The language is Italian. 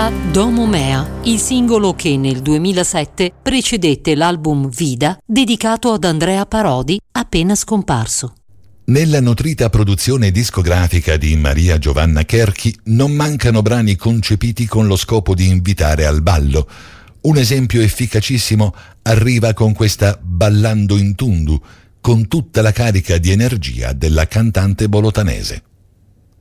era Domo Mea, il singolo che nel 2007 precedette l'album Vida, dedicato ad Andrea Parodi, appena scomparso. Nella nutrita produzione discografica di Maria Giovanna Cherchi non mancano brani concepiti con lo scopo di invitare al ballo. Un esempio efficacissimo arriva con questa Ballando in Tundu, con tutta la carica di energia della cantante bolotanese.